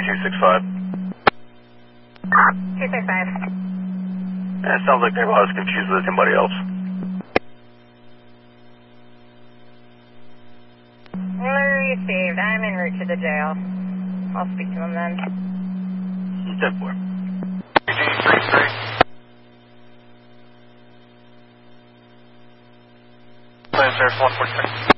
265. 265. It sounds like they was confused with somebody else. Received. I'm en route to the jail. I'll speak to them then. 10-4. Clear, sir, 146.